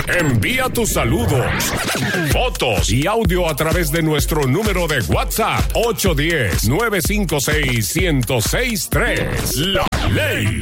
Envía tus saludos, fotos y audio a través de nuestro número de WhatsApp 810-956-1063. La Ley